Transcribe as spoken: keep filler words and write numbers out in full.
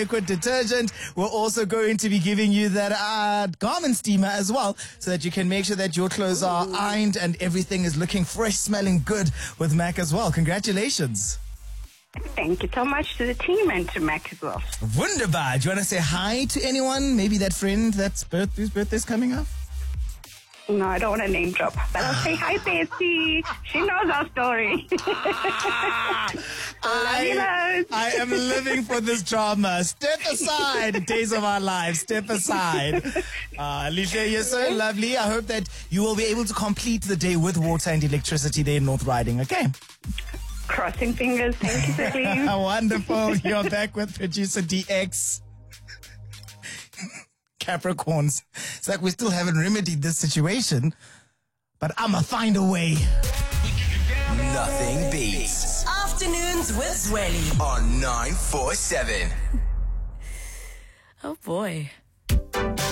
liquid detergent. We're also going to be giving you that uh, garment steamer as well, so that you can make sure that your clothes are ironed and everything is looking fresh, smelling good with Mac as well. Congratulations. Thank you so much to the team and to Mac as well. Wunderbar. Do you want to say hi to anyone? Maybe that friend that's birth- whose birthday's coming up? No, I don't want to name drop, but I'll say hi, Betsy. She knows our story. I, I am living for this drama. Step aside, days of our lives. Step aside. Uh, Alicia, you're so lovely. I hope that you will be able to complete the day with water and electricity there in North Riding, okay? Crossing fingers. Thank you, Celine. Wonderful. You're back with producer D X. Capricorns. It's like we still haven't remedied this situation, but I'ma find a way. Nothing beats Afternoons with Zweli on nine four seven. Oh boy.